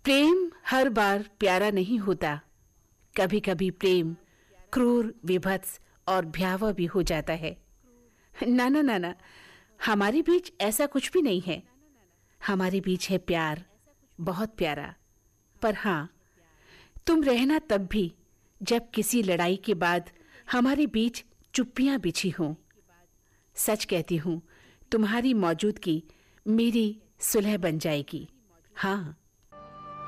प्रेम हर बार प्यारा नहीं होता। कभी कभी प्रेम क्रूर, विभत्स और भयावह भी हो जाता है। ना ना ना ना, हमारे बीच ऐसा कुछ भी नहीं है। हमारे बीच है प्यार, बहुत प्यारा। पर हाँ, तुम रहना तब भी जब किसी लड़ाई के बाद हमारे बीच चुप्पियां बिछी हों। सच कहती हूँ, तुम्हारी मौजूदगी मेरी सुलह बन जाएगी। हाँ,